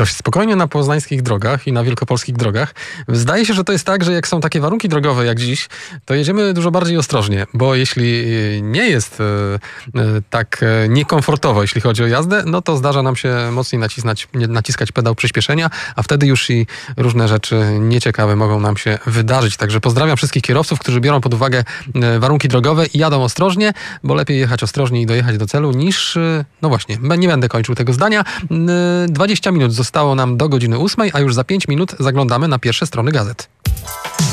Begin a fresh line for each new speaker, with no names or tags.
dość spokojnie na poznańskich drogach i na wielkopolskich drogach. Zdaje się, że to jest tak, że jak są takie warunki drogowe jak dziś, to jedziemy dużo bardziej ostrożnie, bo jeśli nie jest tak niekomfortowo, jeśli chodzi o jazdę, no to zdarza nam się mocniej naciskać pedał przyspieszenia, a wtedy już i różne rzeczy nieciekawe mogą nam się wydarzyć. Także pozdrawiam wszystkich kierowców, którzy biorą pod uwagę warunki drogowe i jadą ostrożnie, bo lepiej jechać ostrożnie i dojechać do celu niż, no właśnie, nie będę kończył tego zdania. 20 minut zostało nam do godziny 8, a już za 5 minut zaglądamy na pierwsze strony gazet.